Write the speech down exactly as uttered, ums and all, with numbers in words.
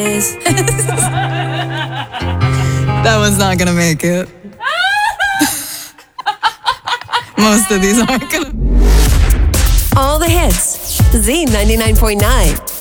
That one's not gonna make it. Most of these aren't gonna. All the hits. Z ninety-nine point nine.